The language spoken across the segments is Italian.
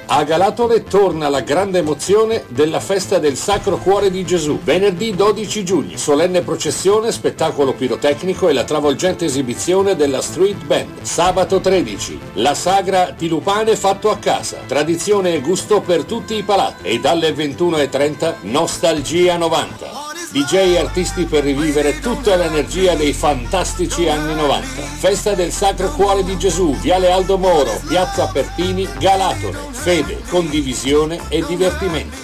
A Galatole torna la grande emozione della festa del Sacro Cuore di Gesù. Venerdì 12 giugno, solenne processione, spettacolo pirotecnico e la travolgente esibizione della Street Band. Sabato 13, la sagra di Lupane fatto a casa. Tradizione e gusto per tutti i palati. E dalle 21:30, Nostalgia 90. DJ e artisti per rivivere tutta l'energia dei fantastici anni 90. Festa del Sacro Cuore di Gesù, Viale Aldo Moro, Piazza Pertini, Galatole. Fede, condivisione e divertimento.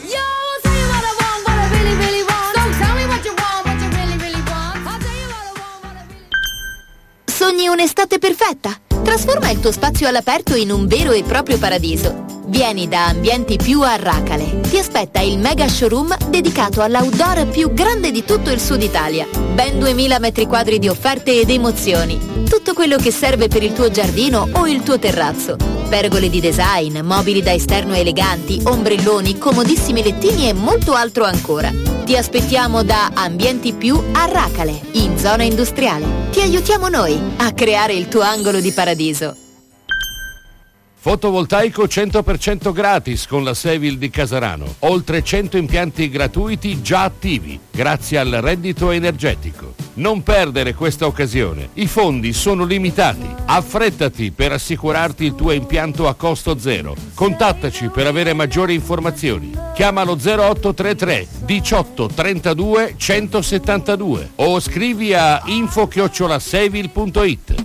Sogni un'estate perfetta? Trasforma il tuo spazio all'aperto in un vero e proprio paradiso. Vieni da Ambienti Più a Racale. Ti aspetta il mega showroom dedicato all'outdoor più grande di tutto il sud Italia. Ben 2000 metri quadri di offerte ed emozioni. Tutto quello che serve per il tuo giardino o il tuo terrazzo. Pergole di design, mobili da esterno eleganti, ombrelloni, comodissimi lettini e molto altro ancora. Ti aspettiamo da Ambienti Più a Racale, in zona industriale. Ti aiutiamo noi a creare il tuo angolo di paradiso. Fotovoltaico 100% gratis con la Sevil di Casarano. Oltre 100 impianti gratuiti già attivi, grazie al reddito energetico. Non perdere questa occasione. I fondi sono limitati. Affrettati per assicurarti il tuo impianto a costo zero. Contattaci per avere maggiori informazioni. Chiamalo 0833 18 32 172 o scrivi a info@sevil.it.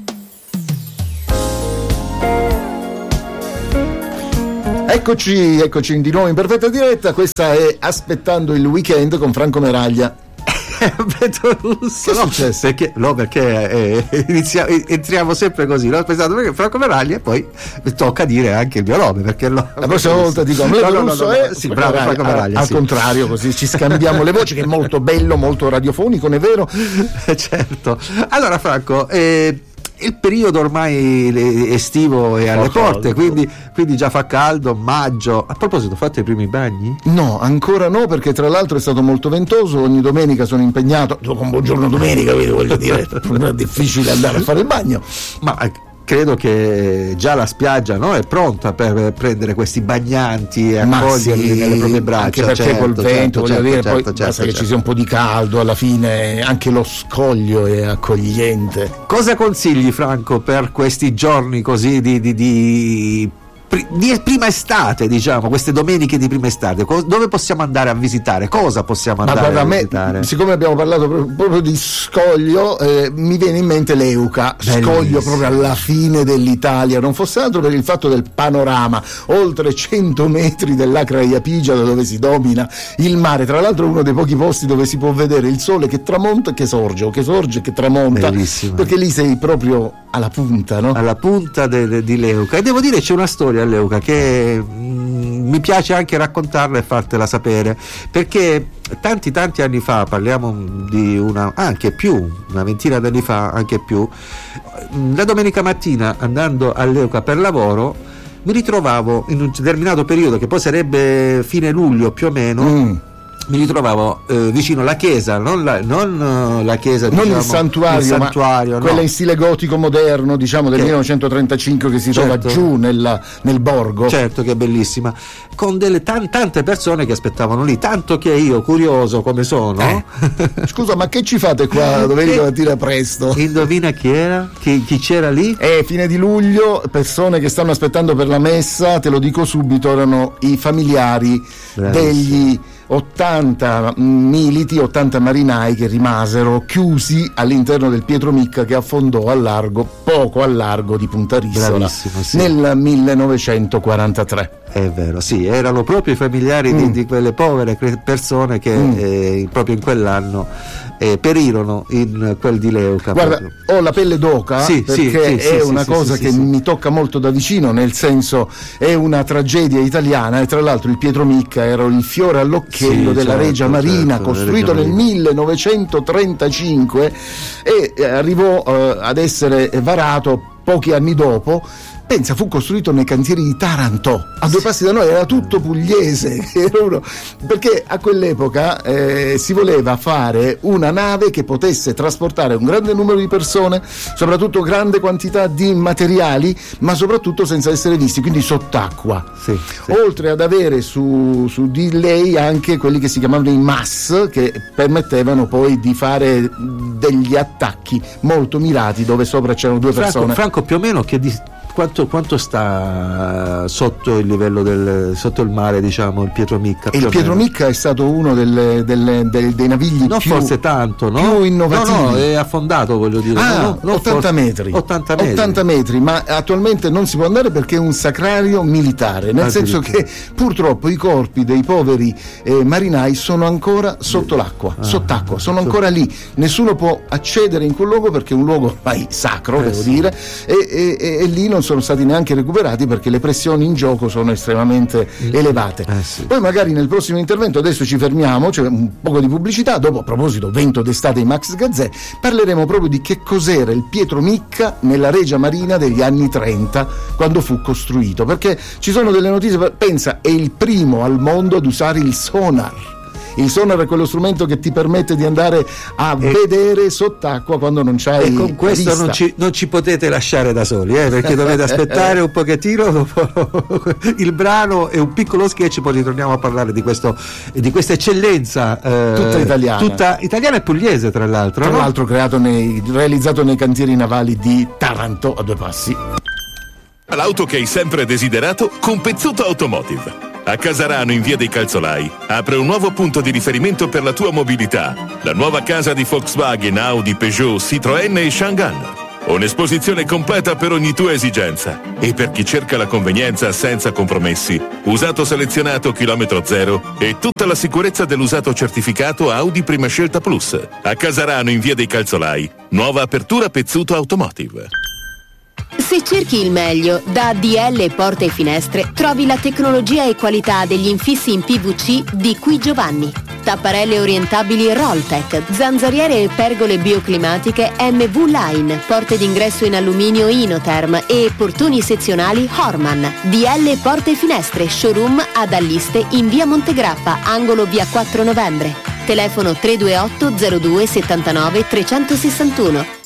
Eccoci di nuovo in perfetta diretta. Questa è Aspettando il weekend con Franco Meraglia. Beto Russo. Che è successo? Perché entriamo sempre così, no? Pensando perché Franco Meraglia e poi tocca dire anche il mio nome, perché la prossima volta dico Russo è sì, bravo, Franco Meraglia, al sì. Contrario, così ci scambiamo le voci, che è molto bello, molto radiofonico, non è vero? Certo. Allora Franco, il periodo ormai estivo è alle porte, quindi già fa caldo, maggio. A proposito, fate i primi bagni? No, ancora no, perché tra l'altro è stato molto ventoso. Ogni domenica sono impegnato con Buongiorno Domenica, voglio dire, è difficile andare a fare il bagno. Ma credo che già la spiaggia, no, è pronta per prendere questi bagnanti e accoglierli nelle proprie braccia, anche perché col vento, voglio dire, poi basta che ci sia un po' di caldo, alla fine anche lo scoglio è accogliente. Cosa consigli, Franco, per questi giorni così di prima estate, diciamo, queste domeniche di prima estate? Dove possiamo andare a visitare? Cosa possiamo andare a visitare? Siccome abbiamo parlato proprio di scoglio, mi viene in mente Leuca. Bellissimo. Scoglio proprio alla fine dell'Italia, non fosse altro per il fatto del panorama, oltre 100 metri dell'Acra Iapigia, da dove si domina il mare. Tra l'altro è uno dei pochi posti dove si può vedere il sole che tramonta e che sorge, o che sorge e che tramonta. Bellissimo. Perché lì sei proprio alla punta, no? Alla punta di Leuca. E devo dire, c'è una storia a Leuca che mi piace anche raccontarla e fartela sapere, perché tanti anni fa, parliamo di una ventina d'anni fa, anche più, la domenica mattina, andando a Leuca per lavoro, mi ritrovavo in un determinato periodo, che poi sarebbe fine luglio più o meno, mi ritrovavo vicino alla chiesa, non la chiesa, non diciamo, il santuario, ma quella no, in stile gotico moderno, diciamo del 1935, che si trova giù nel borgo. Certo, che è bellissima, con delle tante persone che aspettavano lì, tanto che io, curioso come sono, scusa, ma che ci fate qua domenica mattina presto? Indovina chi era? Chi c'era lì? Fine di luglio, persone che stanno aspettando per la messa, te lo dico subito, erano i familiari degli 80 militi, 80 marinai che rimasero chiusi all'interno del Pietromicca, che affondò poco al largo di Punta Rissola nel 1943. È vero, sì, erano proprio i familiari di quelle povere persone che proprio in quell'anno perirono in quel di Leuca. Guarda, ho la pelle d'oca, perché è una cosa che mi tocca molto da vicino, nel senso è una tragedia italiana, e tra l'altro il Pietromicca era il fiore all'occhiello della Regia Marina, costruito nel 1935 e arrivò ad essere varato pochi anni dopo, pensa, fu costruito nei cantieri di Taranto, a 2 passi da noi, era tutto pugliese, perché a quell'epoca si voleva fare una nave che potesse trasportare un grande numero di persone, soprattutto grande quantità di materiali, ma soprattutto senza essere visti, quindi sott'acqua. Sì. Oltre ad avere su di lei anche quelli che si chiamavano i MAS, che permettevano poi di fare degli attacchi molto mirati dove sopra c'erano 2 persone. Franco, più o meno quanto sta sotto il livello sotto il mare, diciamo, il Pietromicca? Il Pietromicca è stato uno dei navigli non più, forse tanto, no? più innovativi. No, è affondato, voglio dire. 80 metri. 80 metri, ma attual'acqua non si può andare perché è un sacrario militare, nel senso che purtroppo i corpi dei poveri marinai sono ancora sotto l'acqua, sott'acqua, sono ancora lì. Nessuno può accedere in quel luogo perché è un luogo ormai sacro, devo dire, e lì non sono stati neanche recuperati perché le pressioni in gioco sono estremamente elevate. Poi magari nel prossimo intervento, adesso ci fermiamo, c'è un poco di pubblicità, dopo, a proposito vento d'estate in Max Gazzè, parleremo proprio di che cos'era il Pietromicca nella Regia Marina degli anni 30 quando fu costruito, perché ci sono delle notizie. Pensa, è il primo al mondo ad usare il sonar. Il sonar è quello strumento che ti permette di andare a vedere sott'acqua quando non c'hai. E con questo non ci potete lasciare da soli, perché dovete aspettare un pochettino dopo il brano e un piccolo sketch, poi ritorniamo a parlare di questa eccellenza tutta italiana. Tutta italiana e pugliese, tra l'altro. Tra l'altro realizzato nei cantieri navali di Taranto, a 2 passi. L'auto che hai sempre desiderato con Pezzuto Automotive. A Casarano, in via dei Calzolai, apre un nuovo punto di riferimento per la tua mobilità. La nuova casa di Volkswagen, Audi, Peugeot, Citroën e Changan. Un'esposizione completa per ogni tua esigenza. E per chi cerca la convenienza senza compromessi, usato selezionato chilometro zero e tutta la sicurezza dell'usato certificato Audi Prima Scelta Plus. A Casarano, in via dei Calzolai, nuova apertura Pezzuto Automotive. Se cerchi il meglio, da DL Porte e Finestre trovi la tecnologia e qualità degli infissi in PVC di Qui Giovanni. Tapparelle orientabili Rolltech, zanzariere e pergole bioclimatiche MV Line, porte d'ingresso in alluminio Inotherm e portoni sezionali Horman. DL Porte e Finestre, showroom ad Alliste in via Montegrappa, angolo via 4 novembre. Telefono 328 02 79 361.